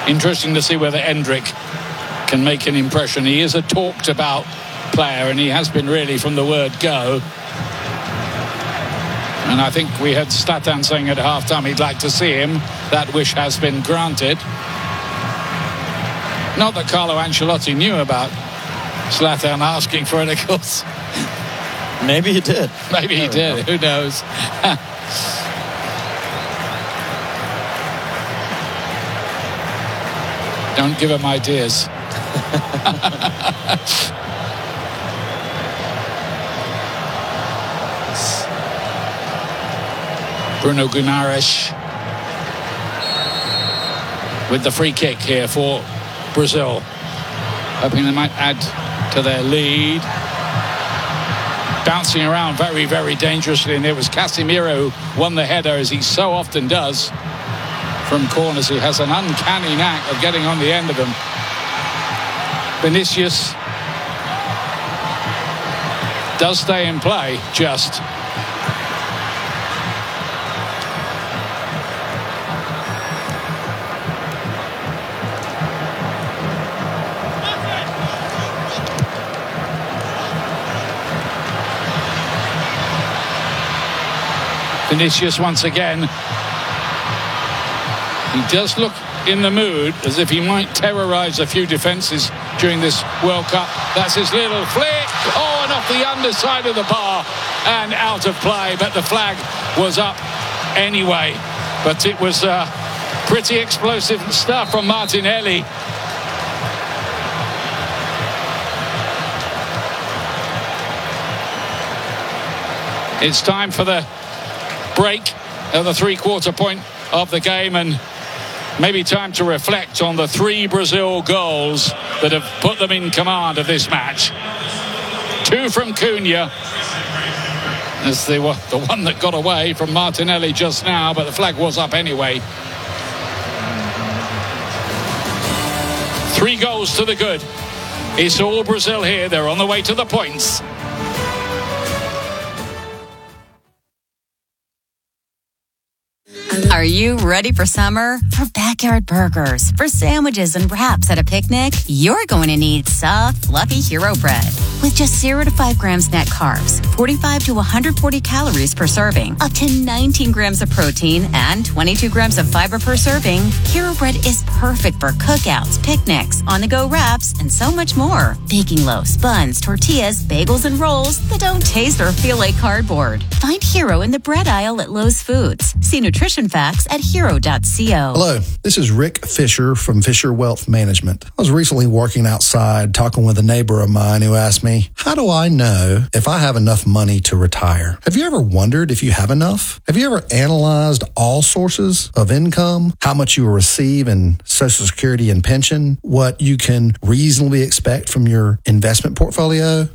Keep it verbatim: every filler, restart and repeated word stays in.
Interesting to see whether Endrick can make an impression. He is a talked about player, and he has been really from the word go. And I think we had Zlatan saying at half-time he'd like to see him. That wish has been granted. Not that Carlo Ancelotti knew about Zlatan asking for it, of course. Maybe he did. Maybe he did. Know. Who knows? Don't give him ideas. Bruno Guimarães with the free kick here for Brazil, hoping they might add to their lead. Bouncing around very, very dangerously, and it was Casemiro who won the header, as he so often does from corners. He has an uncanny knack of getting on the end of them. Vinicius does stay in play, just. Vinicius once again. He does look in the mood, as if he might terrorise a few defences during this World Cup. That's his little flick. Oh, and off the underside of the bar and out of play. But the flag was up anyway. But it was uh, pretty explosive stuff from Martinelli. It's time for the break at the three-quarter point of the game, and maybe time to reflect on the three Brazil goals that have put them in command of this match. Two from Cunha, as they were the one that got away from Martinelli just now, but the flag was up anyway. Three goals to the good. It's all Brazil here. They're on the way to the points. Are you ready for summer? For backyard burgers, for sandwiches and wraps at a picnic? You're going to need soft, fluffy Hero bread. With just zero to five grams net carbs, forty-five to one hundred forty calories per serving, up to nineteen grams of protein, and twenty-two grams of fiber per serving, Hero bread is perfect for cookouts, picnics, on-the-go wraps, and so much more. Baking loaves, buns, tortillas, bagels, and rolls that don't taste or feel like cardboard. Find Hero in the bread aisle at Lowe's Foods. See nutrition facts at hero dot co. Hello, this is Rick Fisher from Fisher Wealth Management. I was recently working outside talking with a neighbor of mine who asked me, how do I know if I have enough money to retire? Have you ever wondered if you have enough? Have you ever analyzed all sources of income, how much you will receive in Social Security and pension, what you can reasonably expect from your investment portfolio?